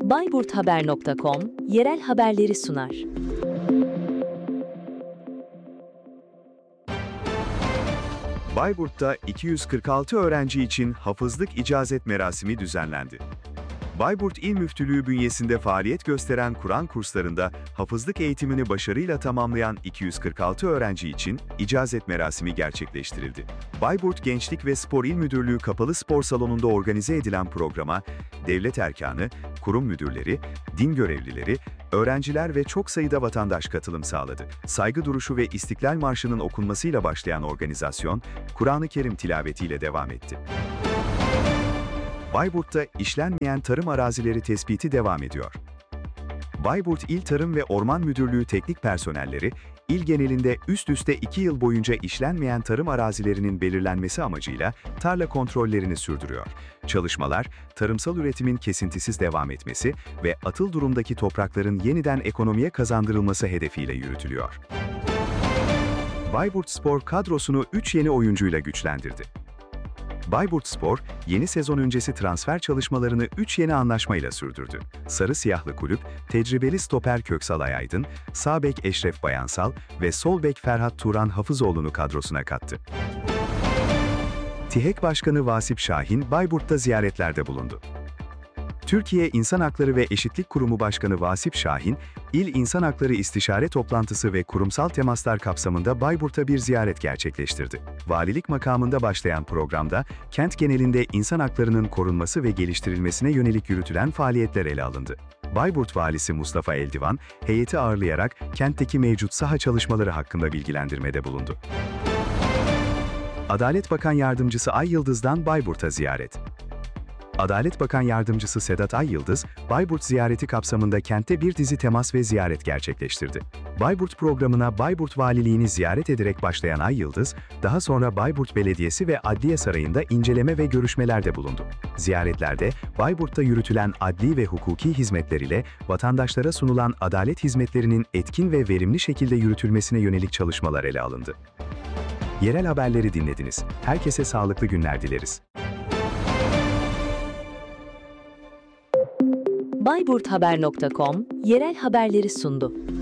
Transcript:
bayburthaber.com yerel haberleri sunar. Bayburt'ta 246 öğrenci için hafızlık icazet merasimi düzenlendi. Bayburt İl Müftülüğü bünyesinde faaliyet gösteren Kur'an kurslarında hafızlık eğitimini başarıyla tamamlayan 246 öğrenci için icazet merasimi gerçekleştirildi. Bayburt Gençlik ve Spor İl Müdürlüğü Kapalı Spor Salonu'nda organize edilen programa, devlet erkanı, kurum müdürleri, din görevlileri, öğrenciler ve çok sayıda vatandaş katılım sağladı. Saygı duruşu ve İstiklal Marşı'nın okunmasıyla başlayan organizasyon, Kur'an-ı Kerim tilavetiyle devam etti. Bayburt'ta işlenmeyen tarım arazileri tespiti devam ediyor. Bayburt İl Tarım ve Orman Müdürlüğü teknik personelleri, il genelinde üst üste 2 yıl boyunca işlenmeyen tarım arazilerinin belirlenmesi amacıyla tarla kontrollerini sürdürüyor. Çalışmalar, tarımsal üretimin kesintisiz devam etmesi ve atıl durumdaki toprakların yeniden ekonomiye kazandırılması hedefiyle yürütülüyor. Bayburt Spor kadrosunu 3 yeni oyuncuyla güçlendirdi. Bayburt Spor, yeni sezon öncesi transfer çalışmalarını 3 yeni anlaşmayla sürdürdü. Sarı Siyahlı Kulüp, tecrübeli stoper Köksal Ayaydın, sağ bek Eşref Bayansal ve sol bek Ferhat Turan Hafızoğlu'nu kadrosuna kattı. TİHEK Başkanı Vasip Şahin, Bayburt'ta ziyaretlerde bulundu. Türkiye İnsan Hakları ve Eşitlik Kurumu Başkanı Vasip Şahin, İl İnsan Hakları İstişare Toplantısı ve kurumsal temaslar kapsamında Bayburt'a bir ziyaret gerçekleştirdi. Valilik makamında başlayan programda, kent genelinde insan haklarının korunması ve geliştirilmesine yönelik yürütülen faaliyetler ele alındı. Bayburt Valisi Mustafa Eldivan, heyeti ağırlayarak kentteki mevcut saha çalışmaları hakkında bilgilendirmede bulundu. Adalet Bakan Yardımcısı Ay Yıldız'dan Bayburt'a ziyaret. Adalet Bakan Yardımcısı Sedat Ay Yıldız, Bayburt ziyareti kapsamında kentte bir dizi temas ve ziyaret gerçekleştirdi. Bayburt programına Bayburt Valiliğini ziyaret ederek başlayan Ay Yıldız, daha sonra Bayburt Belediyesi ve Adliye Sarayı'nda inceleme ve görüşmelerde bulundu. Ziyaretlerde, Bayburt'ta yürütülen adli ve hukuki hizmetler ile vatandaşlara sunulan adalet hizmetlerinin etkin ve verimli şekilde yürütülmesine yönelik çalışmalar ele alındı. Yerel haberleri dinlediniz. Herkese sağlıklı günler dileriz. bayburthaber.com yerel haberleri sundu.